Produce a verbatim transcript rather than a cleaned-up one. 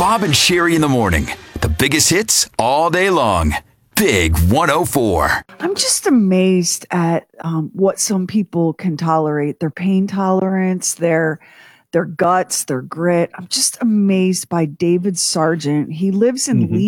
Bob and Sherry in the morning. The biggest hits all day long. Big one oh four. I'm just amazed at um, what some people can tolerate. Their pain tolerance, their their guts, their grit. I'm just amazed by David Sargent. He lives in Mhm. Lee.